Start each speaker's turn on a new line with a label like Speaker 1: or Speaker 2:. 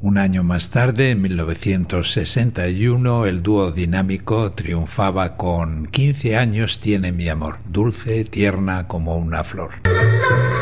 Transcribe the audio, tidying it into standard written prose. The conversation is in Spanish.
Speaker 1: Un año más tarde, en 1961, el dúo dinámico triunfaba con 15 años tiene mi amor, dulce, tierna como una flor.